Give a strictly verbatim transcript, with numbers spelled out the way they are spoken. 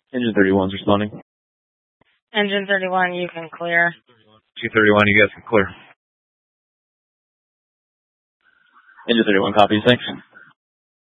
Engine thirty-one's responding. Engine thirty-one, you can clear. two thirty-one, you guys can clear. Engine thirty-one copies, thanks.